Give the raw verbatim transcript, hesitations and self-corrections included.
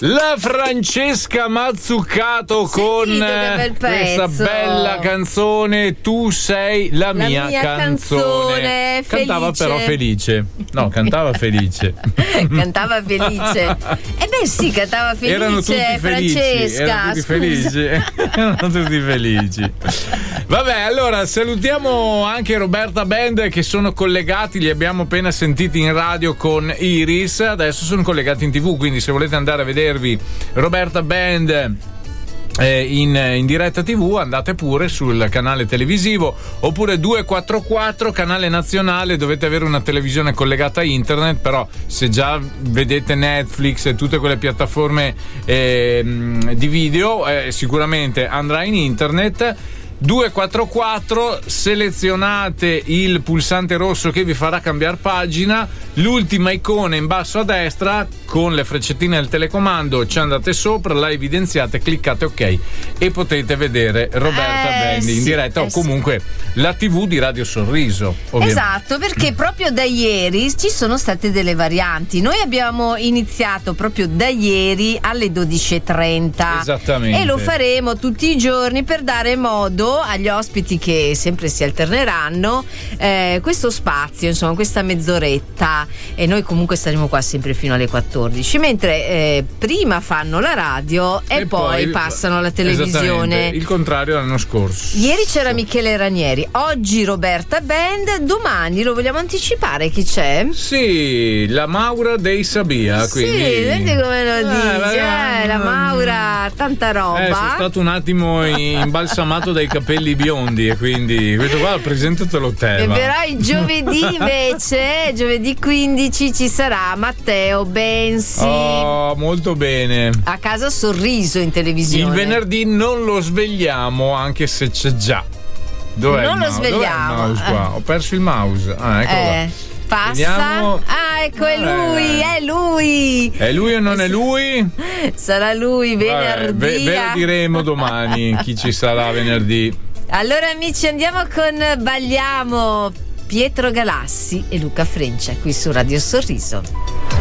La Francesca Mazzucato con bel questa bella canzone Tu sei la, la mia, mia canzone. canzone Cantava felice. però felice. No, cantava felice. Cantava felice. E beh sì, cantava felice. Erano tutti felici. Francesca, Erano tutti scusa. felici. Erano tutti felici. Vabbè, allora salutiamo anche Roberta Band che sono collegati, li abbiamo appena sentiti in radio con Iris, adesso sono collegati in tivù, quindi se volete andare a vedervi Roberta Band eh, in, in diretta tivù andate pure sul canale televisivo, oppure duecentoquarantaquattro canale nazionale, dovete avere una televisione collegata a internet, però se già vedete Netflix e tutte quelle piattaforme eh, di video eh, sicuramente andrà in internet. duecentoquarantaquattro, selezionate il pulsante rosso che vi farà cambiare pagina, l'ultima icona in basso a destra con le freccettine del telecomando, ci andate sopra, la evidenziate, cliccate ok e potete vedere Roberta Eh, Band in sì, diretta eh, o comunque sì. La tivù di Radio Sorriso, ovviamente. Esatto, perché proprio da ieri ci sono state delle varianti. Noi abbiamo iniziato proprio da ieri alle dodici e trenta. Esattamente. E lo faremo tutti i giorni per dare modo agli ospiti che sempre si alterneranno eh, questo spazio, insomma, questa mezz'oretta, e noi comunque staremo qua sempre fino alle quattordici, mentre eh, prima fanno la radio e, E poi, poi passano alla televisione. Esattamente. Il contrario l'anno scorso. Ieri c'era Michele Ranieri, oggi Roberta Band, domani lo vogliamo anticipare chi c'è? Sì, la Maura dei Sabia, quindi... Sì, vedi come lo dici, eh, eh, la Maura, tanta roba. Eh, sono stato un attimo imbalsamato dai capelli biondi e quindi questo qua presentatelo te. E va. però il giovedì invece, giovedì quindici ci sarà Matteo Bensi. Oh, molto bene. A casa Sorriso in televisione. Il venerdì non lo svegliamo, anche se c'è già. Dov'è Non il lo mouse? svegliamo. Dov'è il mouse qua? Eh. Ho perso il mouse. Ah, eccolo Eh, qua. passa. Vediamo. Ah, ecco, è lui, Eh. è lui. È lui o non è lui? Sarà lui venerdì. Vabbè, ve, ve lo diremo domani chi ci sarà venerdì. Allora amici, andiamo con Balliamo, Pietro Galassi e Luca Frencia qui su Radio Sorriso.